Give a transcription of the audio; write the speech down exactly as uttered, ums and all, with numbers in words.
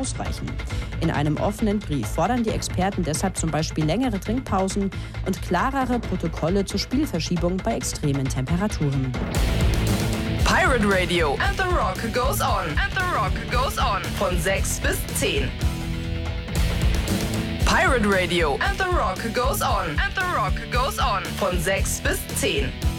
ausreichen. In einem offenen Brief fordern die Experten deshalb zum Beispiel längere Trinkpausen und klarere Protokolle zur Spielverschiebung bei extremen Temperaturen. Pirate Radio and the Rock goes on. And the Rock goes on. Von sechs bis zehn. Pirate Radio and the Rock goes on. And the Rock goes on. Von sechs bis zehn.